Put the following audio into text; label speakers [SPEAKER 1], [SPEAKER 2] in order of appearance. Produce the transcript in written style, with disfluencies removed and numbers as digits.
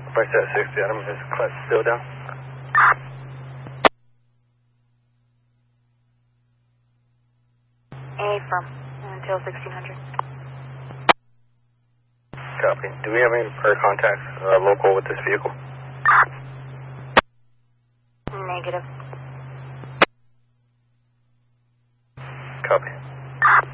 [SPEAKER 1] Price at 60, Adam, is class still down?
[SPEAKER 2] A firm, until 1600.
[SPEAKER 1] Copy. Do we have any prior contacts local with this vehicle?
[SPEAKER 2] Negative.
[SPEAKER 1] Copy.